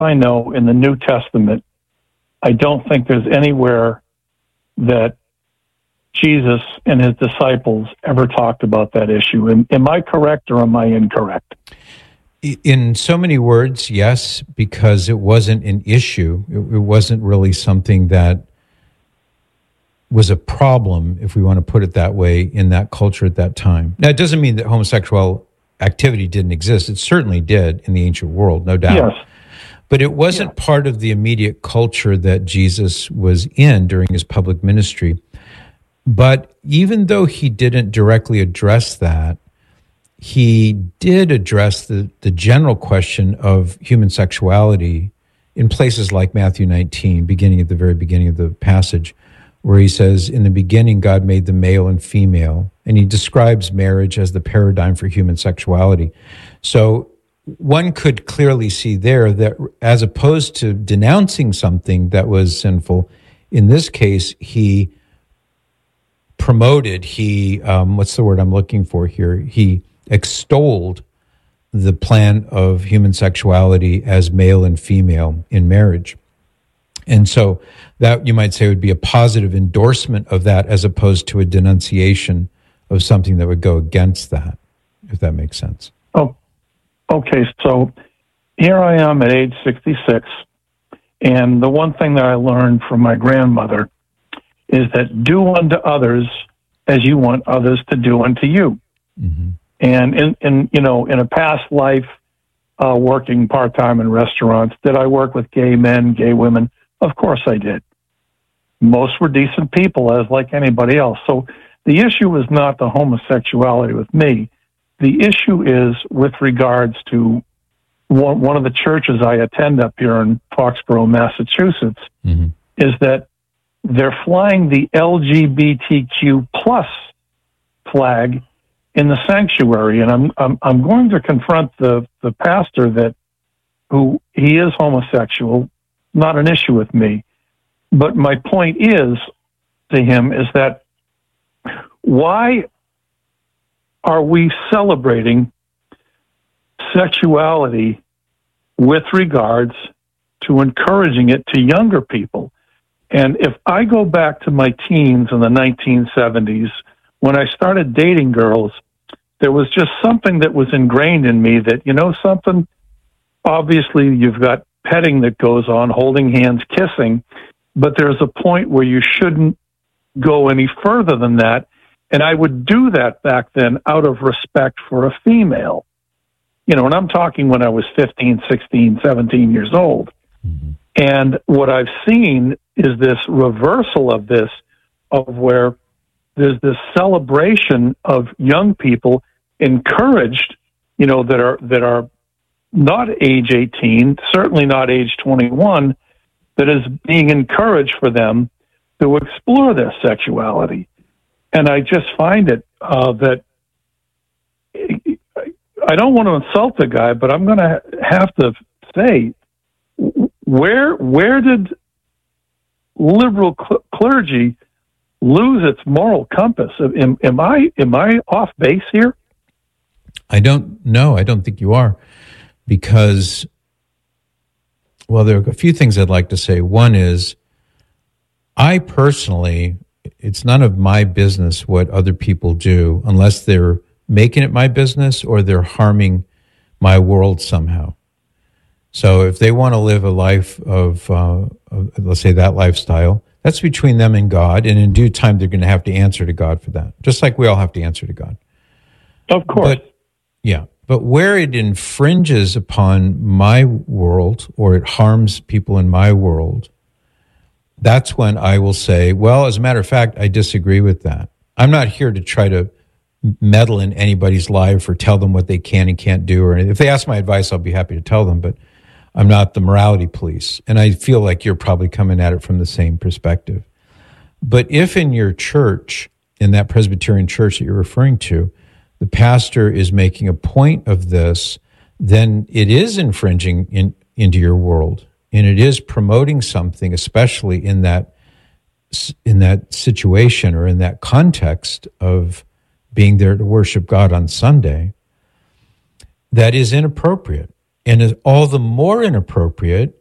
I know, in the New Testament, I don't think there's anywhere that Jesus and his disciples ever talked about that issue. Am I correct or am I incorrect? In so many words, yes, because it wasn't an issue. It wasn't really something that was a problem, if we want to put it that way, in that culture at that time. Now, it doesn't mean that homosexual activity didn't exist. It certainly did in the ancient world, no doubt. Yes. But it wasn't part of the immediate culture that Jesus was in during his public ministry. But even though he didn't directly address that, he did address the general question of human sexuality in places like Matthew 19, beginning at the very beginning of the passage, where he says, in the beginning, God made the male and female, and he describes marriage as the paradigm for human sexuality. So one could clearly see there that as opposed to denouncing something that was sinful, in this case, he promoted, what's the word I'm looking for here? He extolled the plan of human sexuality as male and female in marriage. And so that, you might say, would be a positive endorsement of that as opposed to a denunciation of something that would go against that, if that makes sense. Oh, okay. So here I am at age 66, and the one thing that I learned from my grandmother is that do unto others as you want others to do unto you. Mm-hmm. And in a past life, working part-time in restaurants, did I work with gay men, gay women? Of course I did. Most were decent people, as like anybody else. So the issue is not the homosexuality with me. The issue is with regards to one of the churches I attend up here in Foxborough, Massachusetts, mm-hmm. is that they're flying the LGBTQ plus flag in the sanctuary, and I'm going to confront the pastor who he is homosexual. Not an issue with me, but my point is to him is that why are we celebrating sexuality with regards to encouraging it to younger people? And if I go back to my teens in the 1970s, when I started dating girls, there was just something that was ingrained in me that, something, obviously you've got petting that goes on, holding hands, kissing, but there's a point where you shouldn't go any further than that. And I would do that back then out of respect for a female. And I'm talking when I was 15, 16, 17 years old. Mm-hmm. And what I've seen is this reversal of this, of where there's this celebration of young people encouraged, that are not age 18, certainly not age 21, that is being encouraged for them to explore their sexuality. And I just find it that I don't want to insult the guy, but I'm going to have to say, where did liberal clergy lose its moral compass? Am I off base here? I don't know. I don't think you are, because, well, there are a few things I'd like to say. One is, I personally, it's none of my business what other people do unless they're making it my business or they're harming my world somehow. So if they want to live a life of let's say, that lifestyle, that's between them and God, and in due time they're going to have to answer to God for that, just like we all have to answer to God. Of course. But where it infringes upon my world or it harms people in my world, that's when I will say, well, as a matter of fact, I disagree with that. I'm not here to try to meddle in anybody's life or tell them what they can and can't do. Or if they ask my advice, I'll be happy to tell them, but I'm not the morality police. And I feel like you're probably coming at it from the same perspective. But if in your church, in that Presbyterian church that you're referring to, the pastor is making a point of this, then it is infringing into your world. And it is promoting something, especially in that situation or in that context of being there to worship God on Sunday, that is inappropriate. and is all the more inappropriate